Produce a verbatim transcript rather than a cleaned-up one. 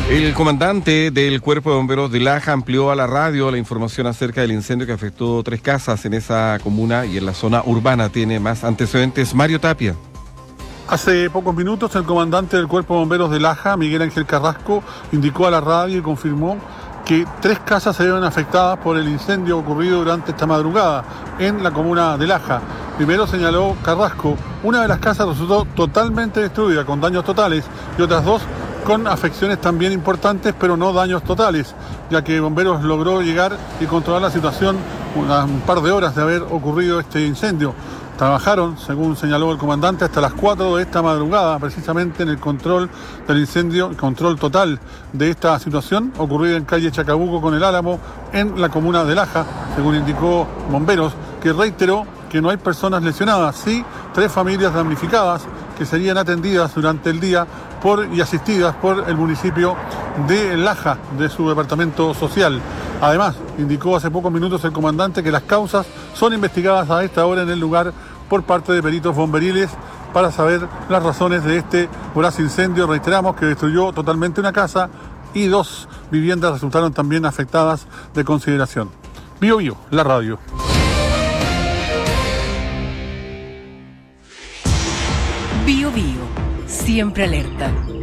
El comandante del Cuerpo de Bomberos de Laja amplió a la radio la información acerca del incendio que afectó tres casas en esa comuna y en la zona urbana. Tiene más antecedentes Mario Tapia. Hace pocos minutos el comandante del Cuerpo de Bomberos de Laja, Miguel Ángel Carrasco, indicó a la radio y confirmó que tres casas se vieron afectadas por el incendio ocurrido durante esta madrugada en la comuna de Laja. Primero señaló Carrasco, una de las casas resultó totalmente destruida, con daños totales, y otras dos con afecciones también importantes, pero no daños totales, ya que Bomberos logró llegar y controlar la situación un par de horas de haber ocurrido este incendio. Trabajaron, según señaló el comandante, hasta las cuatro de esta madrugada, precisamente en el control del incendio, el control total de esta situación, ocurrida en calle Chacabuco con el Álamo, en la comuna de Laja, según indicó Bomberos, que reiteró que no hay personas lesionadas, sí tres familias damnificadas que serían atendidas durante el día por y asistidas por el municipio de Laja, de su departamento social. Además, indicó hace pocos minutos el comandante que las causas son investigadas a esta hora en el lugar por parte de peritos bomberiles para saber las razones de este voraz incendio. Reiteramos que destruyó totalmente una casa y dos viviendas resultaron también afectadas de consideración. Bio Bio, la radio. Bio Bio, siempre alerta.